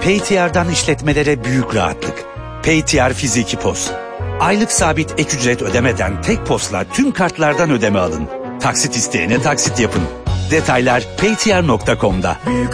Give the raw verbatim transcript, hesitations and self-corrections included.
Paytr'dan işletmelere büyük rahatlık. Paytr Fiziki Pos. Aylık sabit ek ücret ödemeden tek posla tüm kartlardan ödeme alın. Taksit isteyene taksit yapın. Detaylar paytr nokta com'da.